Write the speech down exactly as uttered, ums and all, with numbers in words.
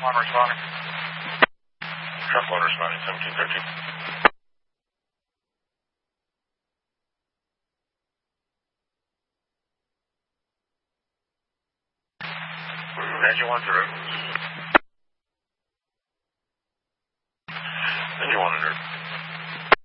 one responding. Truck one responding, seventeen thirteen. Engine one zero. Engine one hundred.